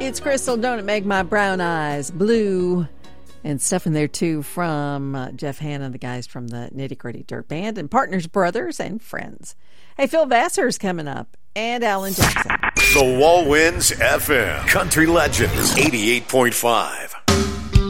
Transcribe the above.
It's Crystal, don't it make my brown eyes blue? And stuff in there, too, from Jeff Hanna, the guys from the Nitty Gritty Dirt Band, and Partners, Brothers, and Friends. Hey, Phil Vassar's coming up, and Alan Jackson. The Wall Winds FM Country Legends 88.5.